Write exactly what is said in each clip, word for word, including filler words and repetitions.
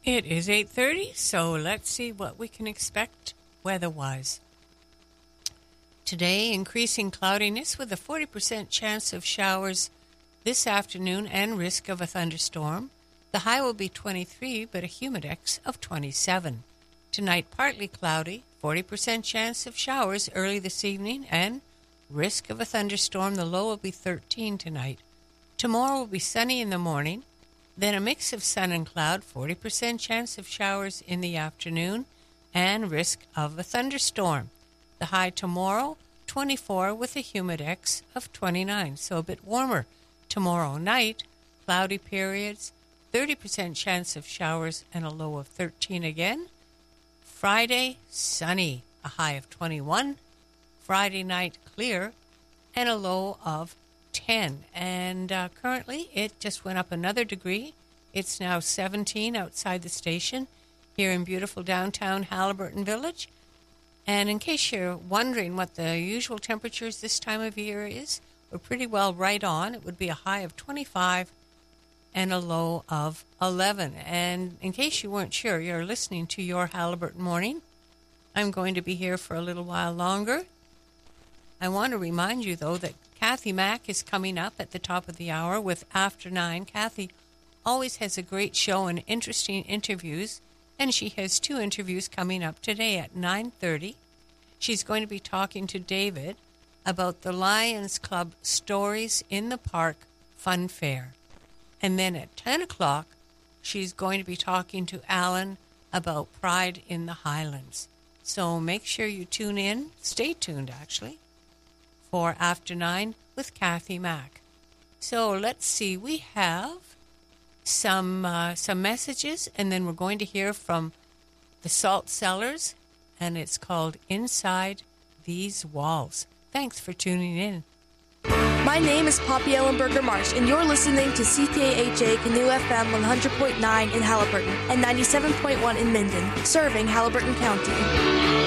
It is eight thirty, so let's see what we can expect weather-wise. Today, increasing cloudiness with a forty percent chance of showers this afternoon and risk of a thunderstorm. The high will be twenty-three, but a humidex of twenty-seven. Tonight, partly cloudy, forty percent chance of showers early this evening and risk of a thunderstorm. The low will be thirteen tonight. Tomorrow will be sunny in the morning. Then a mix of sun and cloud, forty percent chance of showers in the afternoon, and risk of a thunderstorm. The high tomorrow, twenty-four, with a humidex of twenty-nine, so a bit warmer. Tomorrow night, cloudy periods, thirty percent chance of showers, and a low of thirteen again. Friday, sunny, a high of twenty-one. Friday night, clear, and a low of ten. And uh, currently, it just went up another degree. It's now seventeen outside the station here in beautiful downtown Haliburton Village. And in case you're wondering what the usual temperatures this time of year is, we're pretty well right on. It would be a high of twenty-five and a low of eleven. And in case you weren't sure, you're listening to Your Haliburton Morning. I'm going to be here for a little while longer. I want to remind you, though, that Kathy Mack is coming up at the top of the hour with After Nine. Kathy always has a great show and interesting interviews, and she has two interviews coming up today at nine thirty. She's going to be talking to David about the Lions Club Stories in the Park Fun Fair. And then at ten o'clock, she's going to be talking to Alan about Pride in the Highlands. So make sure you tune in, stay tuned actually, for After Nine with Kathy Mack. So let's see, we have some uh, some messages, and then we're going to hear from the Salt Cellars, and it's called Inside These Walls. Thanks for tuning in. My name is Poppy Ellenberger Marsh, and you're listening to C K H A Canoe F M one hundred point nine in Haliburton and ninety-seven point one in Minden, serving Haliburton County.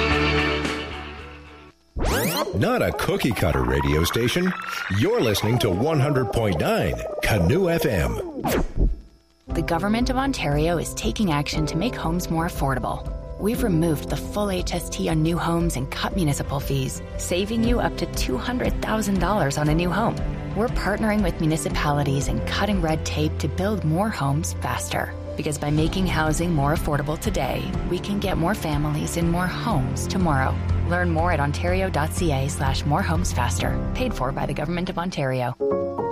Not a cookie-cutter radio station. You're listening to one hundred point nine Canoe F M. The Government of Ontario is taking action to make homes more affordable. We've removed the full H S T on new homes and cut municipal fees, saving you up to two hundred thousand dollars on a new home. We're partnering with municipalities and cutting red tape to build more homes faster. Because by making housing more affordable today, we can get more families in more homes tomorrow. Learn more at ontario.ca slash more homes faster. Paid for by the Government of Ontario.